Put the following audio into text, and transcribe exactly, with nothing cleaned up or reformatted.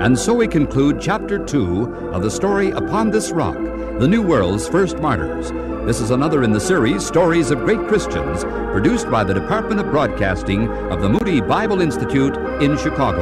And so we conclude Chapter two of the story Upon This Rock, the New World's First Martyrs. This is another in the series, Stories of Great Christians, produced by the Department of Broadcasting of the Moody Bible Institute in Chicago.